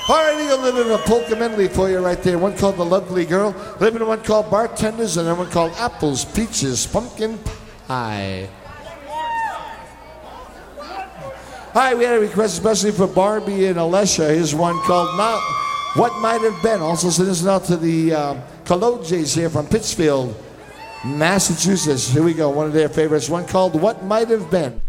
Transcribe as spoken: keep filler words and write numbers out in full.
All right, a little bit of a polka medley for you right there. One called The Lovely Girl, a little bit of one called Bartenders, and then one called Apples, Peaches, Pumpkin Pie. Hi, we had a request especially for Barbie and Alessia. Here's one called Not What Might Have Been. Also send this out to the uh, Kalojes here from Pittsfield, Massachusetts. Here we go, one of their favorites, one called What Might Have Been.